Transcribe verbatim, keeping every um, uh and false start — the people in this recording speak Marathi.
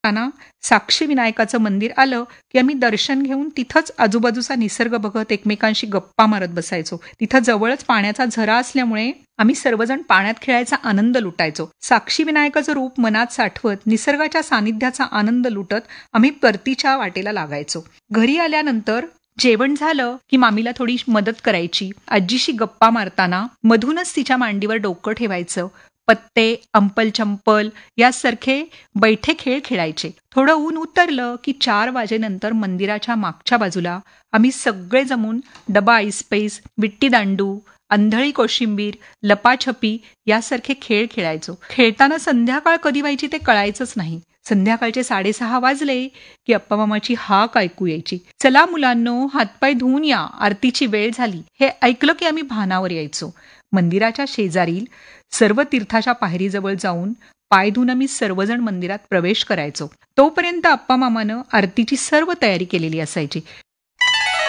ना साक्षी विनायकाचं मंदिर आलं की आम्ही दर्शन घेऊन तिथंच आजूबाजूचा निसर्ग बघत एकमेकांशी गप्पा मारत बसायचो. तिथं जवळच पाण्याचा झरा असल्यामुळे आम्ही सर्वजण पाण्यात खेळायचा आनंद लुटायचो. साक्षी विनायकाचं रूप मनात साठवत निसर्गाच्या सानिध्याचा आनंद लुटत आम्ही परतीच्या वाटेला लागायचो. घरी आल्यानंतर जेवण झालं की मामीला थोडी मदत करायची. आजीशी गप्पा मारताना मधूनच तिच्या मांडीवर डोकं ठेवायचं. पत्ते, अंपल चंपल यासारखे बैठे खेळ खेळायचे. थोडं ऊन उतरलं की चार वाजेनंतर मंदिराच्या मागच्या बाजूला आम्ही सगळे जमून डबा ऐसपैस, विट्टी दांडू, अंधळी कोशिंबीर, लपाछपी यासारखे खेळ खेळायचो. खेळताना संध्याकाळ कधी व्हायची ते कळायचंच नाही. संध्याकाळचे साडेसहा वाजले की अप्पा मामाची हाक ऐकू यायची. चला मुलांनो, हातपाय धुवून या, आरतीची वेळ झाली. हे ऐकलं की आम्ही भानावर यायचो. मंदिराच्या शेजारील सर्व तीर्थाच्या पायरीजवळ जाऊन पाय धुवून आम्ही सर्वजण मंदिरात प्रवेश करायचो. तोपर्यंत अप्पा मामानं आरतीची सर्व तयारी केलेली असायची.